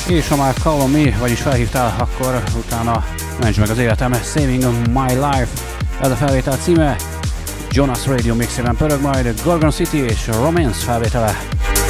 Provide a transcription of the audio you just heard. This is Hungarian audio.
És ha már Call on Me, vagyis felhívtál, akkor utána mentsd meg az életem, Saving My Life, ez a felvétel címe, Jonas Radio mixében pörög majd Gorgon City és Romance felvétele.